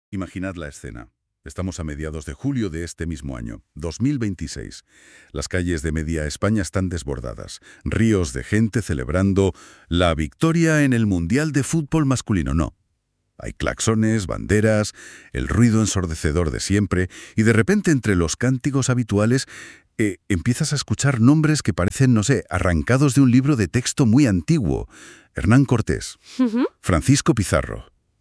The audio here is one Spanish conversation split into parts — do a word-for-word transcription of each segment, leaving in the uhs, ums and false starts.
Imaginad la escena. Estamos a mediados de julio de este mismo año, dos mil veintiséis. Las calles de media España están desbordadas. Ríos de gente celebrando la victoria en el Mundial de Fútbol masculino. No. Hay claxones, banderas, el ruido ensordecedor de siempre, y de repente entre los cánticos habituales eh, empiezas a escuchar nombres que parecen, no sé, arrancados de un libro de texto muy antiguo. Hernán Cortés, Ujú. Francisco Pizarro.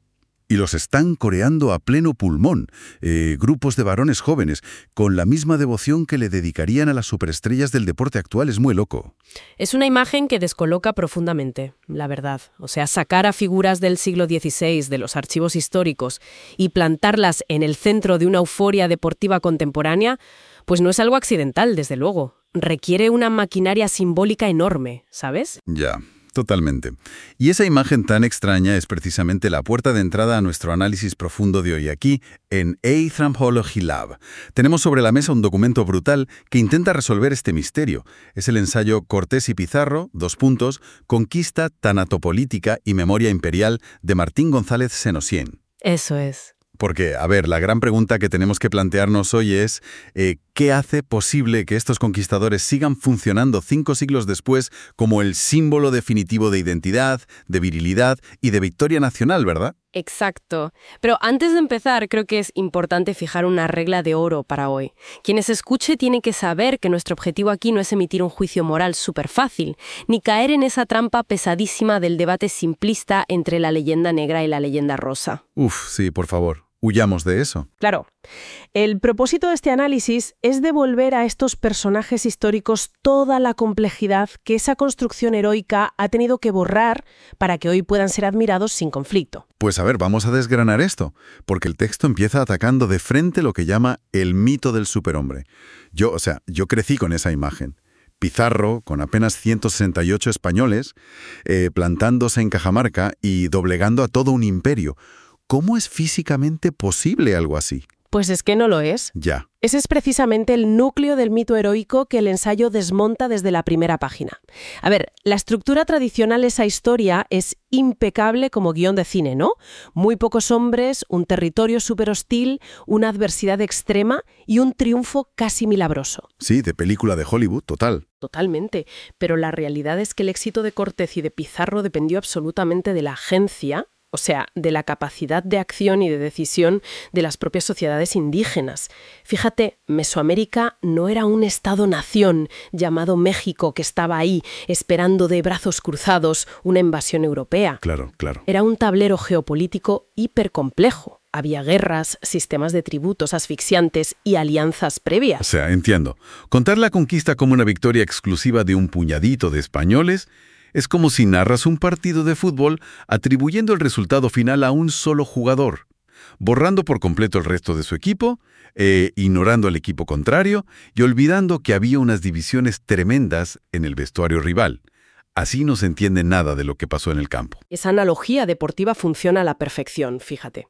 Y los están coreando a pleno pulmón, eh, grupos de varones jóvenes, con la misma devoción que le dedicarían a las superestrellas del deporte actual. Es muy loco. Es una imagen que descoloca profundamente, la verdad. O sea, sacar a figuras del siglo dieciséis de los archivos históricos y plantarlas en el centro de una euforia deportiva contemporánea, pues no es algo accidental, desde luego. Requiere una maquinaria simbólica enorme, ¿sabes? Ya. Totalmente. Y esa imagen tan extraña es precisamente la puerta de entrada a nuestro análisis profundo de hoy aquí, en Anthropology Lab. Tenemos sobre la mesa un documento brutal que intenta resolver este misterio. Es el ensayo Cortés y Pizarro, dos puntos, Conquista, Tanatopolítica y Memoria Imperial de Martín González Senosién. Eso es. Porque, a ver, la gran pregunta que tenemos que plantearnos hoy es eh, ¿qué hace posible que estos conquistadores sigan funcionando cinco siglos después como el símbolo definitivo de identidad, de virilidad y de victoria nacional, verdad? Exacto. Pero antes de empezar, creo que es importante fijar una regla de oro para hoy. Quienes escuche tienen que saber que nuestro objetivo aquí no es emitir un juicio moral súper fácil, ni caer en esa trampa pesadísima del debate simplista entre la leyenda negra y la leyenda rosa. Uf, sí, por favor. Huyamos de eso. Claro. El propósito de este análisis es devolver a estos personajes históricos toda la complejidad que esa construcción heroica ha tenido que borrar para que hoy puedan ser admirados sin conflicto. Pues a ver, vamos a desgranar esto, porque el texto empieza atacando de frente lo que llama el mito del superhombre. Yo, o sea, yo crecí con esa imagen. Pizarro, con apenas ciento sesenta y ocho españoles, eh, plantándose en Cajamarca y doblegando a todo un imperio. ¿Cómo es físicamente posible algo así? Pues es que no lo es. Ya. Ese es precisamente el núcleo del mito heroico que el ensayo desmonta desde la primera página. A ver, la estructura tradicional de esa historia es impecable como guión de cine, ¿no? Muy pocos hombres, un territorio súper hostil, una adversidad extrema y un triunfo casi milagroso. Sí, de película de Hollywood, total. Totalmente. Pero la realidad es que el éxito de Cortés y de Pizarro dependió absolutamente de la agencia, o sea, de la capacidad de acción y de decisión de las propias sociedades indígenas. Fíjate, Mesoamérica no era un estado-nación llamado México que estaba ahí esperando de brazos cruzados una invasión europea. Claro, claro. Era un tablero geopolítico hipercomplejo. Había guerras, sistemas de tributos asfixiantes y alianzas previas. O sea, entiendo. Contar la conquista como una victoria exclusiva de un puñadito de españoles es como si narras un partido de fútbol atribuyendo el resultado final a un solo jugador, borrando por completo el resto de su equipo, eh, ignorando al equipo contrario y olvidando que había unas divisiones tremendas en el vestuario rival. Así no se entiende nada de lo que pasó en el campo. Esa analogía deportiva funciona a la perfección, fíjate.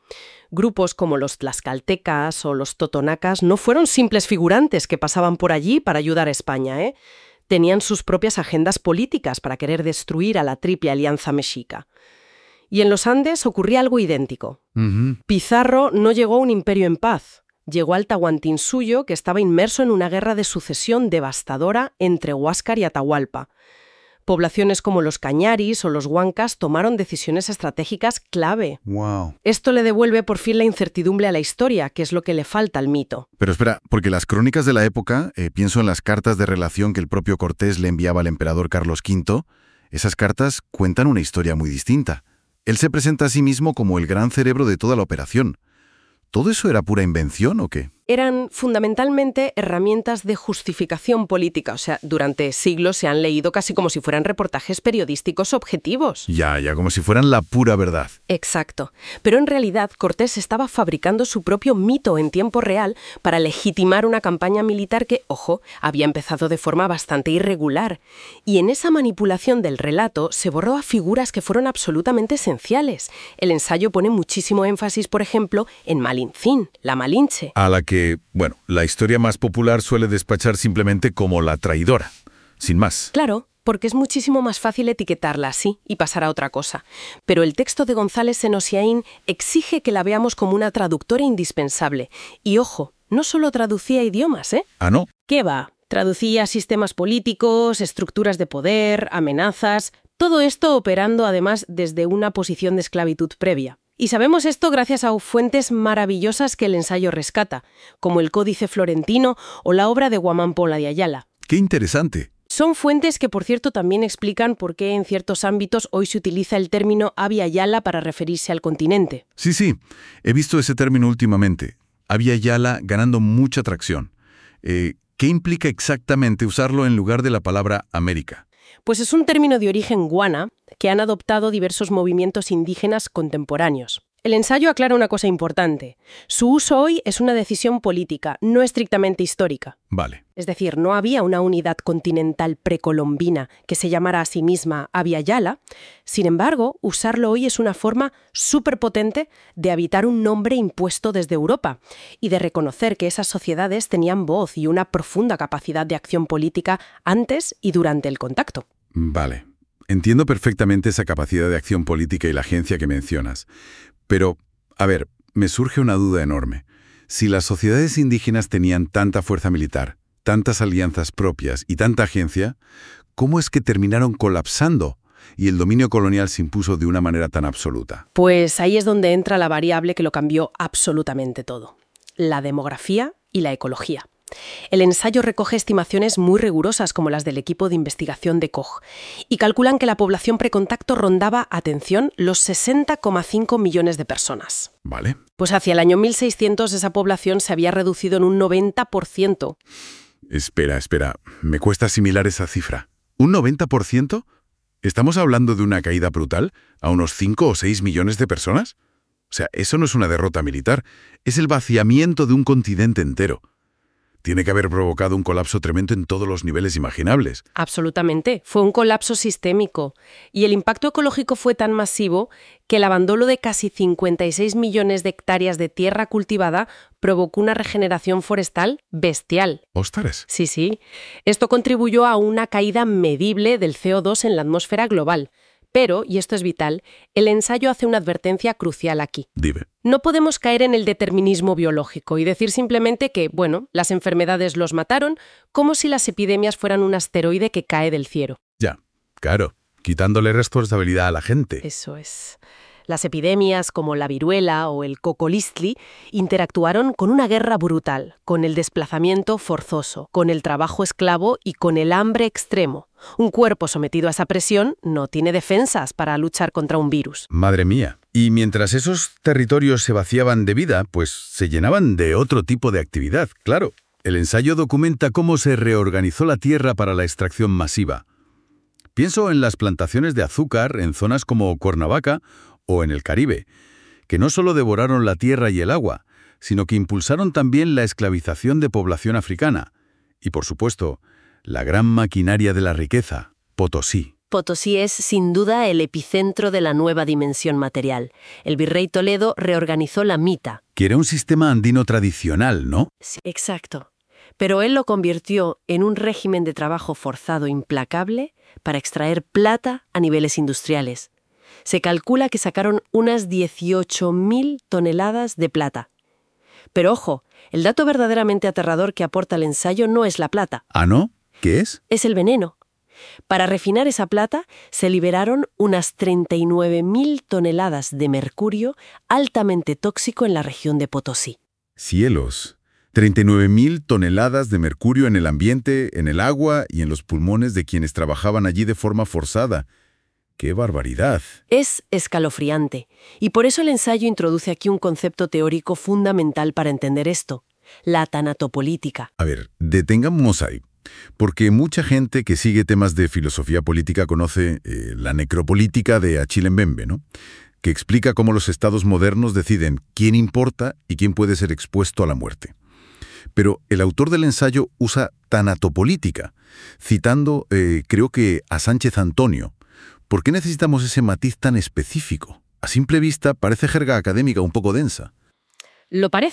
Grupos como los tlaxcaltecas o los totonacas no fueron simples figurantes que pasaban por allí para ayudar a España, ¿eh? Tenían sus propias agendas políticas para querer destruir a la triple alianza mexica. Y en los Andes ocurría algo idéntico. Uh-huh. Pizarro no llegó a un imperio en paz. Llegó al Tahuantinsuyo, que estaba inmerso en una guerra de sucesión devastadora entre Huáscar y Atahualpa. Poblaciones como los Cañaris o los Huancas tomaron decisiones estratégicas clave. Wow. Esto le devuelve por fin la incertidumbre a la historia, que es lo que le falta al mito. Pero espera, porque las crónicas de la época, eh, pienso en las cartas de relación que el propio Cortés le enviaba al emperador Carlos quinto, esas cartas cuentan una historia muy distinta. Él se presenta a sí mismo como el gran cerebro de toda la operación. ¿Todo eso era pura invención o qué? Eran fundamentalmente herramientas de justificación política. O sea, durante siglos se han leído casi como si fueran reportajes periodísticos objetivos. Ya, ya, como si fueran la pura verdad. Exacto. Pero en realidad Cortés estaba fabricando su propio mito en tiempo real para legitimar una campaña militar que, ojo, había empezado de forma bastante irregular. Y en esa manipulación del relato se borró a figuras que fueron absolutamente esenciales. El ensayo pone muchísimo énfasis, por ejemplo, en Malincín, la Malinche. A la que que, bueno, la historia más popular suele despachar simplemente como la traidora, sin más. Claro, porque es muchísimo más fácil etiquetarla así y pasar a otra cosa. Pero el texto de González Senosiaín exige que la veamos como una traductora indispensable. Y ojo, no solo traducía idiomas, ¿eh? ¿Ah, no? ¿Qué va? Traducía sistemas políticos, estructuras de poder, amenazas, todo esto operando además desde una posición de esclavitud previa. Y sabemos esto gracias a fuentes maravillosas que el ensayo rescata, como el Códice Florentino o la obra de Guamán Pola de Ayala. ¡Qué interesante! Son fuentes que, por cierto, también explican por qué en ciertos ámbitos hoy se utiliza el término Abya Yala para referirse al continente. Sí, sí, he visto ese término últimamente. Abya Yala ganando mucha tracción. Eh, ¿Qué implica exactamente usarlo en lugar de la palabra América? Pues es un término de origen guana que han adoptado diversos movimientos indígenas contemporáneos. El ensayo aclara una cosa importante. Su uso hoy es una decisión política, no estrictamente histórica. Vale. Es decir, no había una unidad continental precolombina que se llamara a sí misma Abya Yala. Sin embargo, usarlo hoy es una forma superpotente de habitar un nombre impuesto desde Europa y de reconocer que esas sociedades tenían voz y una profunda capacidad de acción política antes y durante el contacto. Vale. Entiendo perfectamente esa capacidad de acción política y la agencia que mencionas. Pero, a ver, me surge una duda enorme. Si las sociedades indígenas tenían tanta fuerza militar, tantas alianzas propias y tanta agencia, ¿cómo es que terminaron colapsando y el dominio colonial se impuso de una manera tan absoluta? Pues ahí es donde entra la variable que lo cambió absolutamente todo: la demografía y la ecología. El ensayo recoge estimaciones muy rigurosas como las del equipo de investigación de Koch y calculan que la población precontacto rondaba, atención, los sesenta coma cinco millones de personas. Vale. Pues hacia el año mil seiscientos esa población se había reducido en un noventa por ciento. Espera, espera. Me cuesta asimilar esa cifra. ¿Un noventa por ciento? ¿Estamos hablando de una caída brutal a unos cinco o seis millones de personas? O sea, eso no es una derrota militar, es el vaciamiento de un continente entero. Tiene que haber provocado un colapso tremendo en todos los niveles imaginables. Absolutamente. Fue un colapso sistémico. Y el impacto ecológico fue tan masivo que el abandono de casi cincuenta y seis millones de hectáreas de tierra cultivada provocó una regeneración forestal bestial. ¡Ostras! Sí, sí. Esto contribuyó a una caída medible del C O dos en la atmósfera global. Pero, y esto es vital, el ensayo hace una advertencia crucial aquí. Dime. No podemos caer en el determinismo biológico y decir simplemente que, bueno, las enfermedades los mataron, como si las epidemias fueran un asteroide que cae del cielo. Ya, claro, quitándole responsabilidad a la gente. Eso es. Las epidemias, como la viruela o el cocolistli, interactuaron con una guerra brutal, con el desplazamiento forzoso, con el trabajo esclavo y con el hambre extremo. Un cuerpo sometido a esa presión no tiene defensas para luchar contra un virus. Madre mía. Y mientras esos territorios se vaciaban de vida, pues se llenaban de otro tipo de actividad, claro. El ensayo documenta cómo se reorganizó la tierra para la extracción masiva. Pienso en las plantaciones de azúcar en zonas como Cuernavaca o en el Caribe, que no solo devoraron la tierra y el agua, sino que impulsaron también la esclavización de población africana. Y, por supuesto, la gran maquinaria de la riqueza, Potosí. Potosí es, sin duda, el epicentro de la nueva dimensión material. El virrey Toledo reorganizó la mita. Que era un sistema andino tradicional, ¿no? Sí, exacto. Pero él lo convirtió en un régimen de trabajo forzado implacable para extraer plata a niveles industriales. Se calcula que sacaron unas dieciocho mil toneladas de plata. Pero ojo, el dato verdaderamente aterrador que aporta el ensayo no es la plata. ¿Ah, no? ¿Qué es? Es el veneno. Para refinar esa plata se liberaron unas treinta y nueve mil toneladas de mercurio altamente tóxico en la región de Potosí. ¡Cielos! treinta y nueve mil toneladas de mercurio en el ambiente, en el agua y en los pulmones de quienes trabajaban allí de forma forzada. ¡Qué barbaridad! Es escalofriante, y por eso el ensayo introduce aquí un concepto teórico fundamental para entender esto: la tanatopolítica. A ver, detengámonos ahí, porque mucha gente que sigue temas de filosofía política conoce eh, la necropolítica de Achille Mbembe, ¿no?, que explica cómo los estados modernos deciden quién importa y quién puede ser expuesto a la muerte. Pero el autor del ensayo usa tanatopolítica, citando, eh, creo que, a Sánchez Antonio. ¿Por qué necesitamos ese matiz tan específico? A simple vista parece jerga académica un poco densa. Lo parece,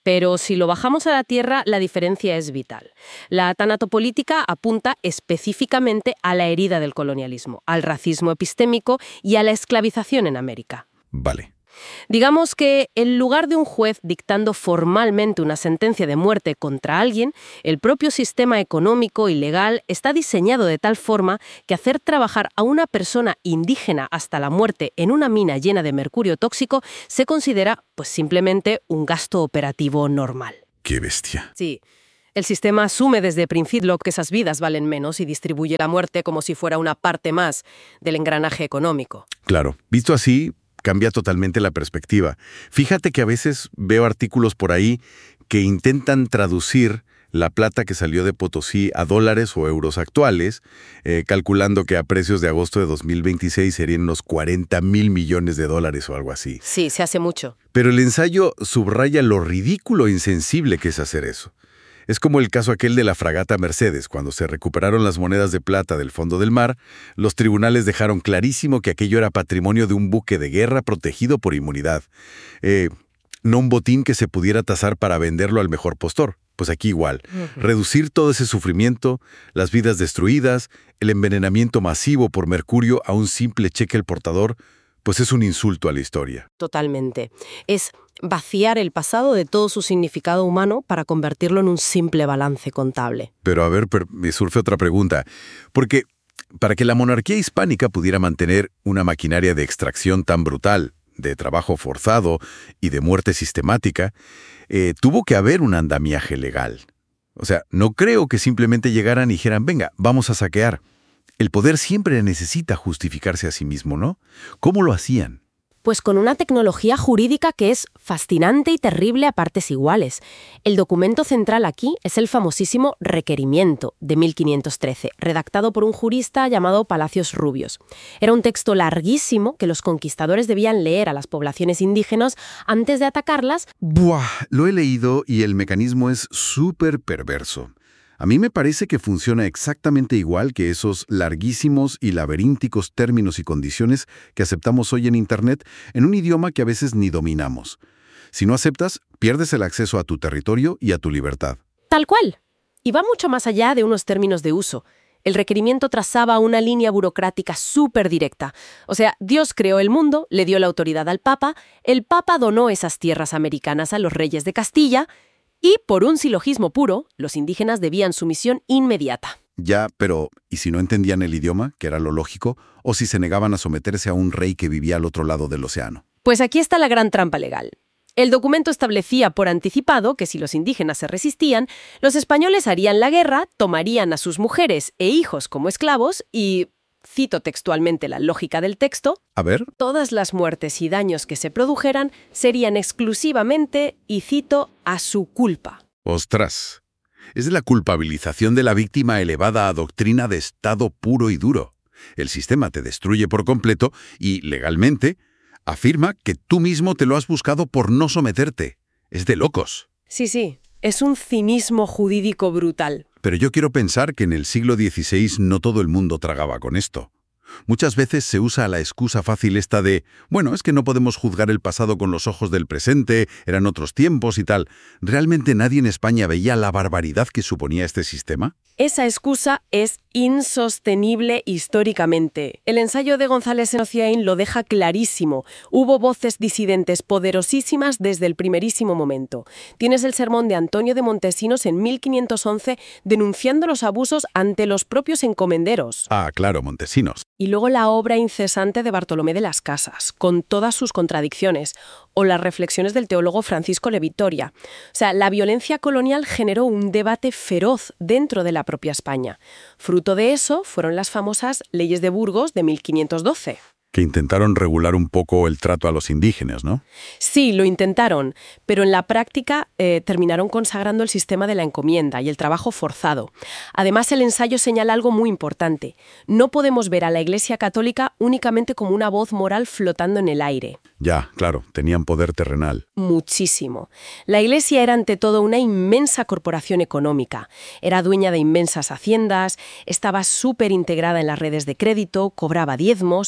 Pero si lo bajamos a la tierra, la diferencia es vital. La tanatopolítica apunta específicamente a la herida del colonialismo, al racismo epistémico y a la esclavización en América. Vale. Digamos que en lugar de un juez dictando formalmente una sentencia de muerte contra alguien, el propio sistema económico y legal está diseñado de tal forma que hacer trabajar a una persona indígena hasta la muerte en una mina llena de mercurio tóxico se considera, pues, simplemente un gasto operativo normal. ¡Qué bestia! Sí. El sistema asume desde principio que esas vidas valen menos y distribuye la muerte como si fuera una parte más del engranaje económico. Claro, visto así, cambia totalmente la perspectiva. Fíjate que a veces veo artículos por ahí que intentan traducir la plata que salió de Potosí a dólares o euros actuales, eh, calculando que a precios de agosto de dos mil veintiséis serían unos cuarenta mil millones de dólares o algo así. Sí, se hace mucho. Pero el ensayo subraya lo ridículo e insensible que es hacer eso. Es como el caso aquel de la fragata Mercedes. Cuando se recuperaron las monedas de plata del fondo del mar, los tribunales dejaron clarísimo que aquello era patrimonio de un buque de guerra protegido por inmunidad. Eh, no un botín que se pudiera tasar para venderlo al mejor postor. Pues aquí igual. Uh-huh. Reducir todo ese sufrimiento, las vidas destruidas, el envenenamiento masivo por mercurio a un simple cheque al portador, pues es un insulto a la historia. Totalmente. Es vaciar el pasado de todo su significado humano para convertirlo en un simple balance contable. Pero a ver, me surge otra pregunta. Porque para que la monarquía hispánica pudiera mantener una maquinaria de extracción tan brutal, de trabajo forzado y de muerte sistemática, eh, tuvo que haber un andamiaje legal. O sea, no creo que simplemente llegaran y dijeran, venga, vamos a saquear. El poder siempre necesita justificarse a sí mismo, ¿no? ¿Cómo lo hacían? Pues con una tecnología jurídica que es fascinante y terrible a partes iguales. El documento central aquí es el famosísimo Requerimiento de mil quinientos trece, redactado por un jurista llamado Palacios Rubios. Era un texto larguísimo que los conquistadores debían leer a las poblaciones indígenas antes de atacarlas. ¡Buah! Lo he leído y el mecanismo es súper perverso. A mí me parece que funciona exactamente igual que esos larguísimos y laberínticos términos y condiciones que aceptamos hoy en Internet en un idioma que a veces ni dominamos. Si no aceptas, pierdes el acceso a tu territorio y a tu libertad. Tal cual. Y va mucho más allá de unos términos de uso. El requerimiento trazaba una línea burocrática súper directa. O sea, Dios creó el mundo, le dio la autoridad al Papa, el Papa donó esas tierras americanas a los reyes de Castilla. Y, por un silogismo puro, los indígenas debían sumisión inmediata. Ya, pero ¿y si no entendían el idioma, que era lo lógico, o si se negaban a someterse a un rey que vivía al otro lado del océano? Pues aquí está la gran trampa legal. El documento establecía por anticipado que si los indígenas se resistían, los españoles harían la guerra, tomarían a sus mujeres e hijos como esclavos y... Cito textualmente la lógica del texto. A ver. Todas las muertes y daños que se produjeran serían exclusivamente, y cito, a su culpa. ¡Ostras! Es la culpabilización de la víctima elevada a doctrina de Estado puro y duro. El sistema te destruye por completo y, legalmente, afirma que tú mismo te lo has buscado por no someterte. Es de locos. Sí, sí. Es un cinismo jurídico brutal. Pero yo quiero pensar que en el siglo dieciséis no todo el mundo tragaba con esto. Muchas veces se usa la excusa fácil esta de, bueno, es que no podemos juzgar el pasado con los ojos del presente, eran otros tiempos y tal. ¿Realmente nadie en España veía la barbaridad que suponía este sistema? Esa excusa es insostenible históricamente. El ensayo de González Ociain lo deja clarísimo. Hubo voces disidentes poderosísimas desde el primerísimo momento. Tienes el sermón de Antonio de Montesinos en mil quinientos once denunciando los abusos ante los propios encomenderos. Ah, claro, Montesinos. Y luego la obra incesante de Bartolomé de las Casas, con todas sus contradicciones, o las reflexiones del teólogo Francisco Le Vitoria. O sea, la violencia colonial generó un debate feroz dentro de la propia España. Fruto de eso fueron las famosas leyes de Burgos de mil quinientos doce. Que intentaron regular un poco el trato a los indígenas, ¿no? Sí, lo intentaron, pero en la práctica eh, terminaron consagrando el sistema de la encomienda y el trabajo forzado. Además, el ensayo señala algo muy importante. No podemos ver a la Iglesia Católica únicamente como una voz moral flotando en el aire. Ya, claro, tenían poder terrenal. Muchísimo. La Iglesia era ante todo una inmensa corporación económica. Era dueña de inmensas haciendas, estaba súper integrada en las redes de crédito, cobraba diezmos.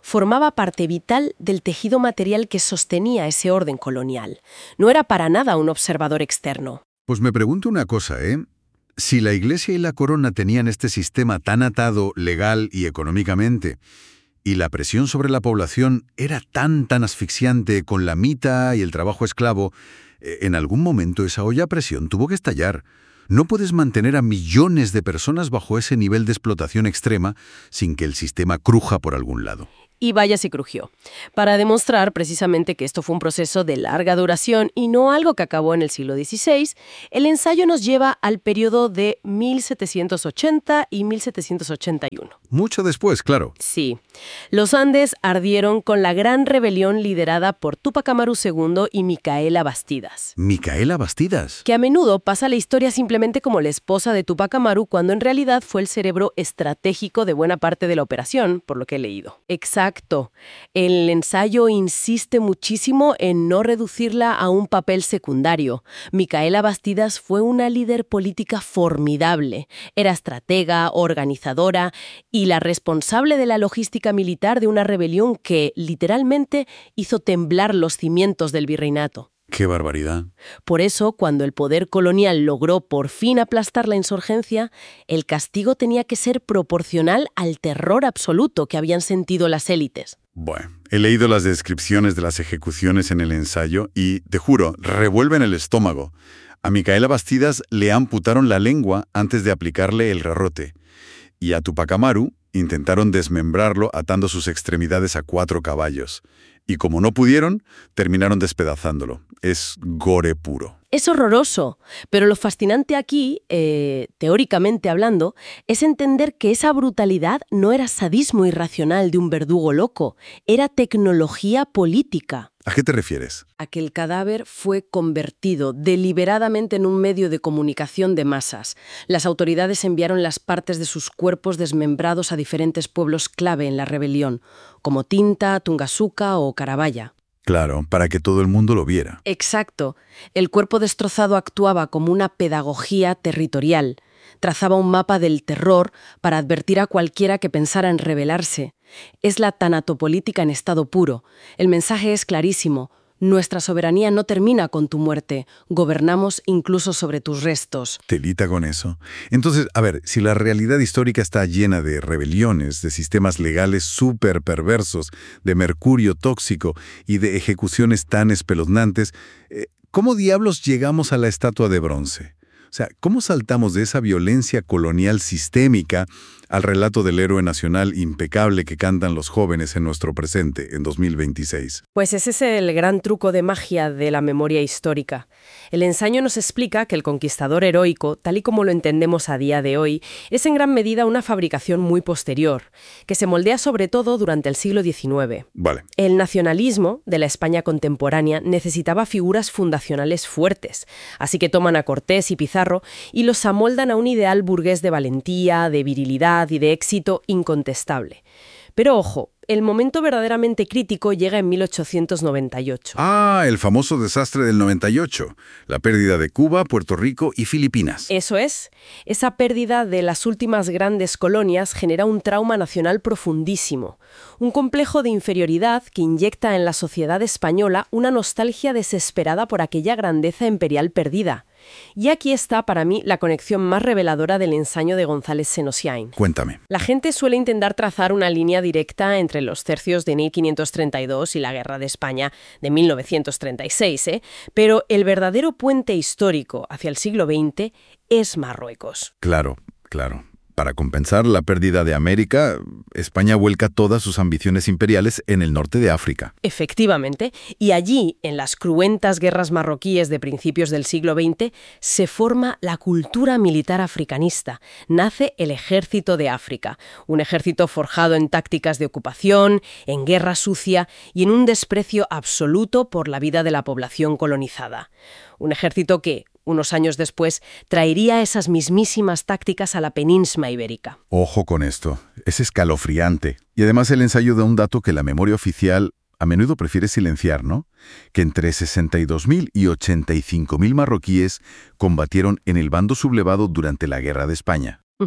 formaba parte vital del tejido material que sostenía ese orden colonial. No era para nada un observador externo. Pues me pregunto una cosa, ¿eh? Si la Iglesia y la corona tenían este sistema tan atado legal y económicamente, y la presión sobre la población era tan, tan asfixiante con la mita y el trabajo esclavo, en algún momento esa olla a presión tuvo que estallar. No puedes mantener a millones de personas bajo ese nivel de explotación extrema sin que el sistema cruja por algún lado. Y vaya si crujió. Para demostrar precisamente que esto fue un proceso de larga duración y no algo que acabó en el siglo dieciséis, el ensayo nos lleva al periodo de mil setecientos ochenta y mil setecientos ochenta y uno. Mucho después, claro. Sí. Los Andes ardieron con la gran rebelión liderada por Túpac Amaru segundo y Micaela Bastidas. ¿Micaela Bastidas? Que a menudo pasa la historia simplemente como la esposa de Túpac Amaru, cuando en realidad fue el cerebro estratégico de buena parte de la operación, por lo que he leído. Exacto. Exacto. El ensayo insiste muchísimo en no reducirla a un papel secundario. Micaela Bastidas fue una líder política formidable. Era estratega, organizadora y la responsable de la logística militar de una rebelión que, literalmente, hizo temblar los cimientos del virreinato. ¡Qué barbaridad! Por eso, cuando el poder colonial logró por fin aplastar la insurgencia, el castigo tenía que ser proporcional al terror absoluto que habían sentido las élites. Bueno, he leído las descripciones de las ejecuciones en el ensayo y, te juro, revuelven el estómago. A Micaela Bastidas le amputaron la lengua antes de aplicarle el garrote. Y a Túpac Amaru intentaron desmembrarlo atando sus extremidades a cuatro caballos. Y como no pudieron, terminaron despedazándolo. Es gore puro. Es horroroso, pero lo fascinante aquí, eh, teóricamente hablando, es entender que esa brutalidad no era sadismo irracional de un verdugo loco, era tecnología política. ¿A qué te refieres? A que el cadáver fue convertido deliberadamente en un medio de comunicación de masas. Las autoridades enviaron las partes de sus cuerpos desmembrados a diferentes pueblos clave en la rebelión, como Tinta, Tungazuca o Carabaya. Claro, para que todo el mundo lo viera. Exacto. El cuerpo destrozado actuaba como una pedagogía territorial. Trazaba un mapa del terror para advertir a cualquiera que pensara en rebelarse. Es la tanatopolítica en estado puro. El mensaje es clarísimo. Nuestra soberanía no termina con tu muerte. Gobernamos incluso sobre tus restos. Telita con eso. Entonces, a ver, si la realidad histórica está llena de rebeliones, de sistemas legales súper perversos, de mercurio tóxico y de ejecuciones tan espeluznantes, ¿cómo diablos llegamos a la estatua de bronce? O sea, ¿cómo saltamos de esa violencia colonial sistémica al relato del héroe nacional impecable que cantan los jóvenes en nuestro presente, en dos mil veintiséis? Pues ese es el gran truco de magia de la memoria histórica. El ensayo nos explica que el conquistador heroico, tal y como lo entendemos a día de hoy, es en gran medida una fabricación muy posterior, que se moldea sobre todo durante el siglo diecinueve. Vale. El nacionalismo de la España contemporánea necesitaba figuras fundacionales fuertes, así que toman a Cortés y Pizarro y los amoldan a un ideal burgués de valentía, de virilidad y de éxito incontestable. Pero ojo, el momento verdaderamente crítico llega en mil ochocientos noventa y ocho. Ah, el famoso desastre del noventa y ocho. La pérdida de Cuba, Puerto Rico y Filipinas. Eso es. Esa pérdida de las últimas grandes colonias genera un trauma nacional profundísimo. Un complejo de inferioridad que inyecta en la sociedad española una nostalgia desesperada por aquella grandeza imperial perdida. Y aquí está, para mí, la conexión más reveladora del ensayo de González Senosiain. Cuéntame. La gente suele intentar trazar una línea directa entre los tercios de mil quinientos treinta y dos y la Guerra de España de mil novecientos treinta y seis, ¿eh? Pero el verdadero puente histórico hacia el siglo veinte es Marruecos. Claro, claro. Para compensar la pérdida de América, España vuelca todas sus ambiciones imperiales en el norte de África. Efectivamente, y allí, en las cruentas guerras marroquíes de principios del siglo veinte, se forma la cultura militar africanista. Nace el Ejército de África, un ejército forjado en tácticas de ocupación, en guerra sucia y en un desprecio absoluto por la vida de la población colonizada. Un ejército que, unos años después, traería esas mismísimas tácticas a la península ibérica. Ojo con esto, es escalofriante. Y además el ensayo da un dato que la memoria oficial a menudo prefiere silenciar, ¿no? Que entre sesenta y dos mil y ochenta y cinco mil marroquíes combatieron en el bando sublevado durante la Guerra de España. Uh-huh.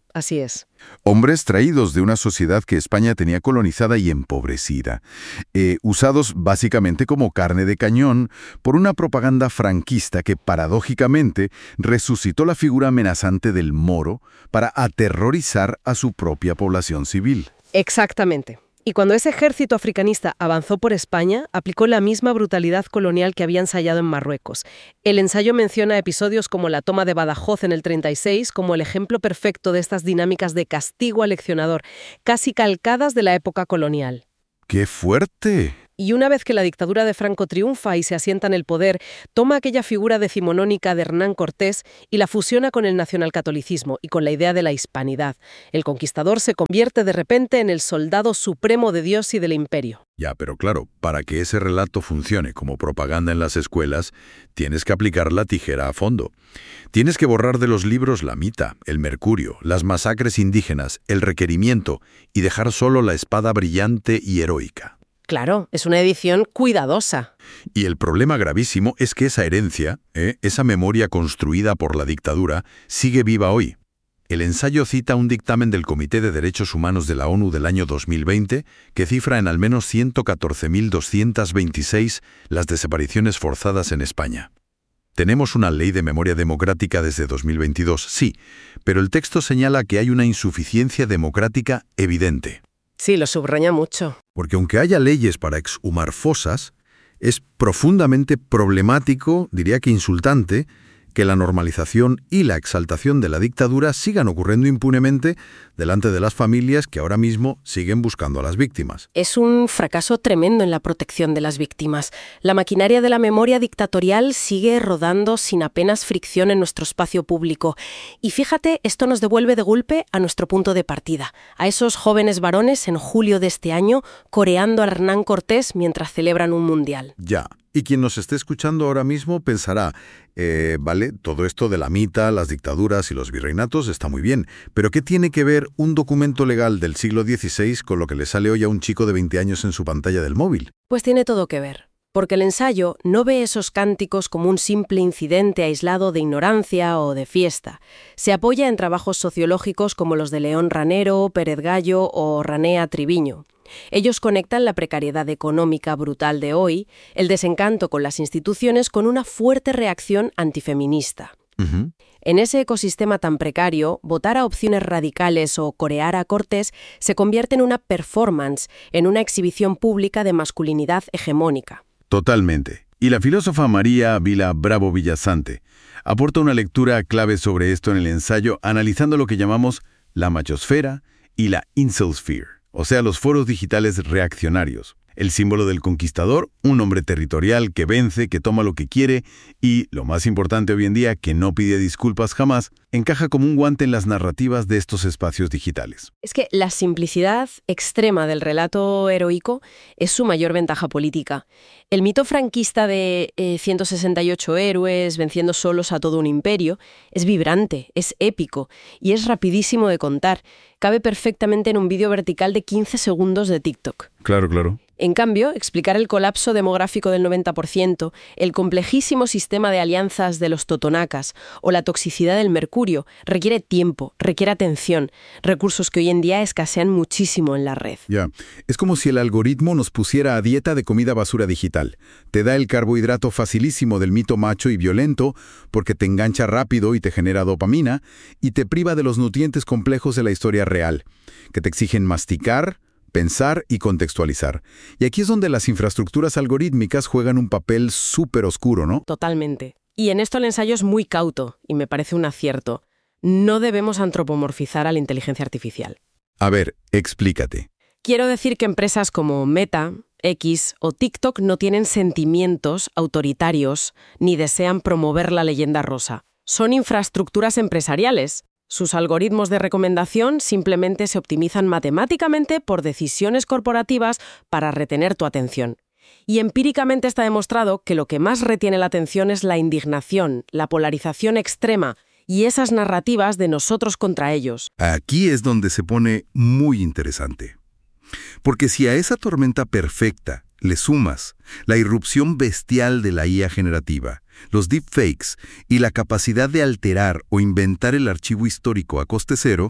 Así es. Hombres traídos de una sociedad que España tenía colonizada y empobrecida, eh, usados básicamente como carne de cañón por una propaganda franquista que paradójicamente resucitó la figura amenazante del moro para aterrorizar a su propia población civil. Exactamente. Y cuando ese ejército africanista avanzó por España, aplicó la misma brutalidad colonial que había ensayado en Marruecos. El ensayo menciona episodios como la toma de Badajoz en el treinta y seis como el ejemplo perfecto de estas dinámicas de castigo aleccionador, casi calcadas de la época colonial. ¡Qué fuerte! Y una vez que la dictadura de Franco triunfa y se asienta en el poder, toma aquella figura decimonónica de Hernán Cortés y la fusiona con el nacionalcatolicismo y con la idea de la hispanidad. El conquistador se convierte de repente en el soldado supremo de Dios y del imperio. Ya, pero claro, para que ese relato funcione como propaganda en las escuelas, tienes que aplicar la tijera a fondo. Tienes que borrar de los libros la Mita, el Mercurio, las masacres indígenas, el Requerimiento y dejar solo la espada brillante y heroica. Claro, es una edición cuidadosa. Y el problema gravísimo es que esa herencia, ¿eh? esa memoria construida por la dictadura, sigue viva hoy. El ensayo cita un dictamen del Comité de Derechos Humanos de la ONU del año dos mil veinte que cifra en al menos ciento catorce mil doscientas veintiséis las desapariciones forzadas en España. Tenemos una ley de memoria democrática desde dos mil veintidós, sí, pero el texto señala que hay una insuficiencia democrática evidente. Sí, lo subraya mucho. Porque aunque haya leyes para exhumar fosas, es profundamente problemático, diría que insultante, que la normalización y la exaltación de la dictadura sigan ocurriendo impunemente delante de las familias que ahora mismo siguen buscando a las víctimas. Es un fracaso tremendo en la protección de las víctimas. La maquinaria de la memoria dictatorial sigue rodando sin apenas fricción en nuestro espacio público. Y fíjate, esto nos devuelve de golpe a nuestro punto de partida, a esos jóvenes varones en julio de este año coreando a Hernán Cortés mientras celebran un mundial. Ya. Y quien nos esté escuchando ahora mismo pensará, eh, vale, todo esto de la Mita, las dictaduras y los virreinatos está muy bien, pero ¿qué tiene que ver un documento legal del siglo dieciséis con lo que le sale hoy a un chico de veinte años en su pantalla del móvil? Pues tiene todo que ver, porque el ensayo no ve esos cánticos como un simple incidente aislado de ignorancia o de fiesta. Se apoya en trabajos sociológicos como los de León Ranero, Pérez Gallo o Ranea Triviño. Ellos conectan la precariedad económica brutal de hoy, el desencanto con las instituciones, con una fuerte reacción antifeminista. Uh-huh. En ese ecosistema tan precario, votar a opciones radicales o corear a Cortés se convierte en una performance, en una exhibición pública de masculinidad hegemónica. Totalmente. Y la filósofa María Vila Bravo Villasante aporta una lectura clave sobre esto en el ensayo, analizando lo que llamamos la machosfera y la incelsphere. O sea, los foros digitales reaccionarios. El símbolo del conquistador, un hombre territorial que vence, que toma lo que quiere y, lo más importante hoy en día, que no pide disculpas jamás, encaja como un guante en las narrativas de estos espacios digitales. Es que la simplicidad extrema del relato heroico es su mayor ventaja política. El mito franquista de eh, ciento sesenta y ocho héroes venciendo solos a todo un imperio es vibrante, es épico y es rapidísimo de contar. Cabe perfectamente en un vídeo vertical de quince segundos de TikTok. Claro, claro. En cambio, explicar el colapso demográfico del noventa por ciento, el complejísimo sistema de alianzas de los totonacas o la toxicidad del mercurio requiere tiempo, requiere atención, recursos que hoy en día escasean muchísimo en la red. Ya, es como si el algoritmo nos pusiera a dieta de comida basura digital. Te da el carbohidrato facilísimo del mito macho y violento porque te engancha rápido y te genera dopamina y te priva de los nutrientes complejos de la historia real, que te exigen masticar, pensar y contextualizar. Y aquí es donde las infraestructuras algorítmicas juegan un papel súper oscuro, ¿no? Totalmente. Y en esto el ensayo es muy cauto, y me parece un acierto. No debemos antropomorfizar a la inteligencia artificial. A ver, explícate. Quiero decir que empresas como Meta, X o TikTok no tienen sentimientos autoritarios ni desean promover la leyenda rosa. Son infraestructuras empresariales. Sus algoritmos de recomendación simplemente se optimizan matemáticamente por decisiones corporativas para retener tu atención. Y empíricamente está demostrado que lo que más retiene la atención es la indignación, la polarización extrema y esas narrativas de nosotros contra ellos. Aquí es donde se pone muy interesante. Porque si a esa tormenta perfecta le sumas la irrupción bestial de la I A generativa, los deepfakes y la capacidad de alterar o inventar el archivo histórico a coste cero,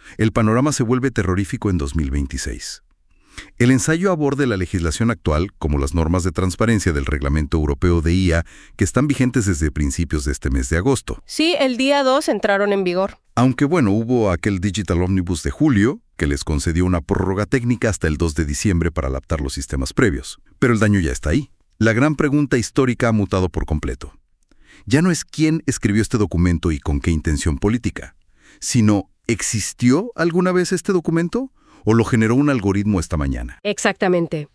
el panorama se vuelve terrorífico en dos mil veintiséis. El ensayo aborda la legislación actual, como las normas de transparencia del Reglamento Europeo de I A, que están vigentes desde principios de este mes de agosto. Sí, el día dos entraron en vigor. Aunque bueno, hubo aquel Digital Omnibus de julio, que les concedió una prórroga técnica hasta el dos de diciembre para adaptar los sistemas previos. Pero el daño ya está ahí. La gran pregunta histórica ha mutado por completo. Ya no es quién escribió este documento y con qué intención política, sino ¿existió alguna vez este documento o lo generó un algoritmo esta mañana? Exactamente.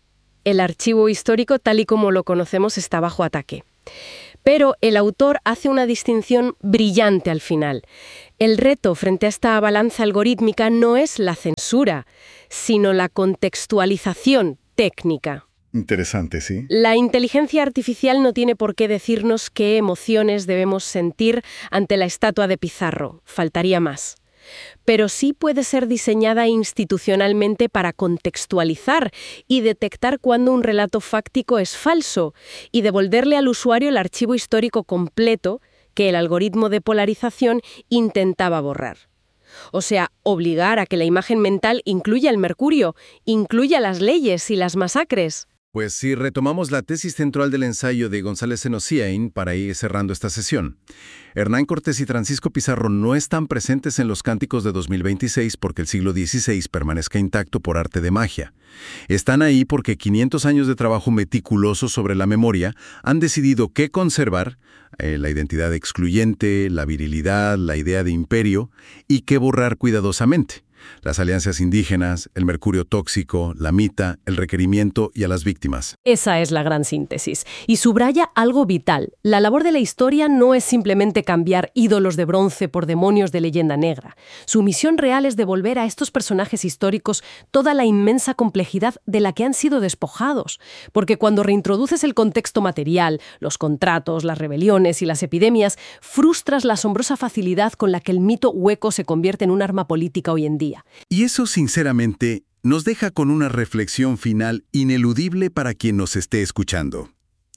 El archivo histórico, tal y como lo conocemos, está bajo ataque. Pero el autor hace una distinción brillante al final. El reto frente a esta balanza algorítmica no es la censura, sino la contextualización técnica. Interesante, ¿sí? La inteligencia artificial no tiene por qué decirnos qué emociones debemos sentir ante la estatua de Pizarro. Faltaría más. Pero sí puede ser diseñada institucionalmente para contextualizar y detectar cuando un relato fáctico es falso y devolverle al usuario el archivo histórico completo que el algoritmo de polarización intentaba borrar. O sea, obligar a que la imagen mental incluya el mercurio, incluya las leyes y las masacres. Pues si retomamos la tesis central del ensayo de González Zenociain para ir cerrando esta sesión. Hernán Cortés y Francisco Pizarro no están presentes en los cánticos de dos mil veintiséis porque el siglo dieciséis permanezca intacto por arte de magia. Están ahí porque quinientos años de trabajo meticuloso sobre la memoria han decidido qué conservar, eh, la identidad excluyente, la virilidad, la idea de imperio, y qué borrar cuidadosamente. Las alianzas indígenas, el mercurio tóxico, la mita, el requerimiento y a las víctimas. Esa es la gran síntesis. Y subraya algo vital. La labor de la historia no es simplemente cambiar ídolos de bronce por demonios de leyenda negra. Su misión real es devolver a estos personajes históricos toda la inmensa complejidad de la que han sido despojados. Porque cuando reintroduces el contexto material, los contratos, las rebeliones y las epidemias, frustras la asombrosa facilidad con la que el mito hueco se convierte en un arma política hoy en día. Y eso, sinceramente, nos deja con una reflexión final ineludible para quien nos esté escuchando.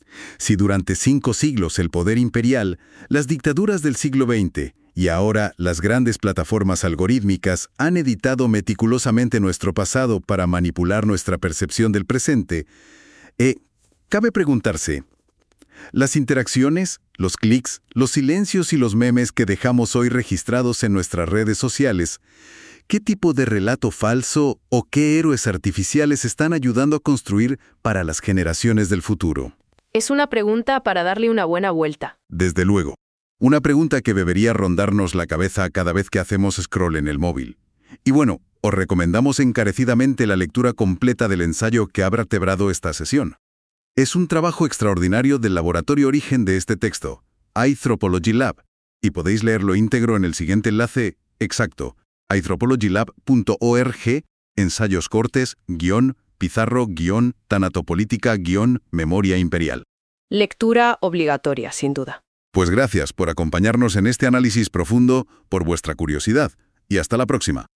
Si durante cinco siglos el poder imperial, las dictaduras del siglo veinte y ahora las grandes plataformas algorítmicas han editado meticulosamente nuestro pasado para manipular nuestra percepción del presente, eh, cabe preguntarse, ¿las interacciones, los clics, los silencios y los memes que dejamos hoy registrados en nuestras redes sociales, qué tipo de relato falso o qué héroes artificiales están ayudando a construir para las generaciones del futuro? Es una pregunta para darle una buena vuelta. Desde luego. Una pregunta que debería rondarnos la cabeza cada vez que hacemos scroll en el móvil. Y bueno, os recomendamos encarecidamente la lectura completa del ensayo que ha vertebrado esta sesión. Es un trabajo extraordinario del laboratorio origen de este texto, iAnthropology Lab, y podéis leerlo íntegro en el siguiente enlace exacto, anthropologylab punto org, ensayos cortes, guión, Pizarro, guión, tanatopolítica, guión, memoria imperial. Lectura obligatoria, sin duda. Pues gracias por acompañarnos en este análisis profundo, por vuestra curiosidad, y hasta la próxima.